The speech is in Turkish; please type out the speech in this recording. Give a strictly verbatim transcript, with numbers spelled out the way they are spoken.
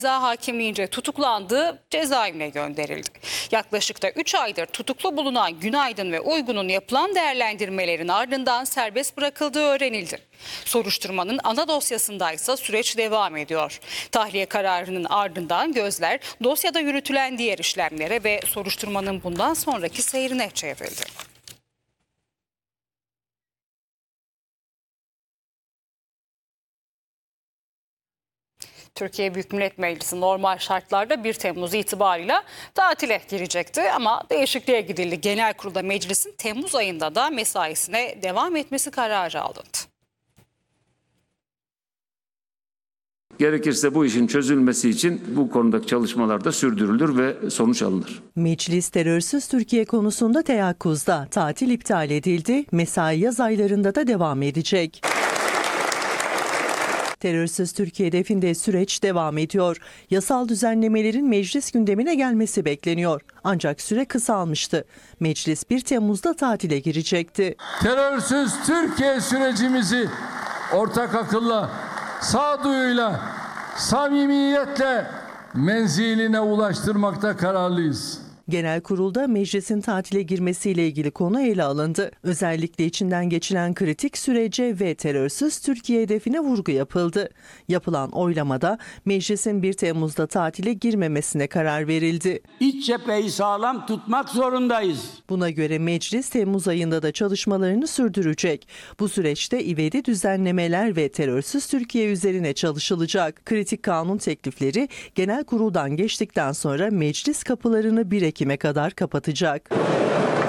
Ceza hakimliğince tutuklandı, cezaevine gönderildi. Yaklaşık da üç aydır tutuklu bulunan Günaydın ve Uygun'un yapılan değerlendirmelerin ardından serbest bırakıldığı öğrenildi. Soruşturmanın ana dosyasındaysa süreç devam ediyor. Tahliye kararının ardından gözler dosyada yürütülen diğer işlemlere ve soruşturmanın bundan sonraki seyrine çevrildi. Türkiye Büyük Millet Meclisi normal şartlarda bir Temmuz itibarıyla tatile girecekti ama değişikliğe gidildi. Genel Kurul'da meclisin Temmuz ayında da mesaisine devam etmesi kararı alındı. Gerekirse bu işin çözülmesi için bu konudaki çalışmalar da sürdürülür ve sonuç alınır. Meclis terörsüz Türkiye konusunda teyakkuzda, tatil iptal edildi, mesai yaz aylarında da devam edecek. Terörsüz Türkiye hedefinde süreç devam ediyor. Yasal düzenlemelerin meclis gündemine gelmesi bekleniyor. Ancak süre kısalmıştı. Meclis bir Temmuz'da tatile girecekti. Terörsüz Türkiye sürecimizi ortak akılla, sağduyuyla, samimiyetle menziline ulaştırmakta kararlıyız. Genel Kurul'da meclisin tatile girmesiyle ilgili konu ele alındı. Özellikle içinden geçilen kritik sürece ve terörsüz Türkiye hedefine vurgu yapıldı. Yapılan oylamada meclisin bir Temmuz'da tatile girmemesine karar verildi. İç cepheyi sağlam tutmak zorundayız. Buna göre meclis Temmuz ayında da çalışmalarını sürdürecek. Bu süreçte ivedi düzenlemeler ve terörsüz Türkiye üzerine çalışılacak. Kritik kanun teklifleri Genel Kurul'dan geçtikten sonra meclis kapılarını bir Ekim'e kadar kapatacak.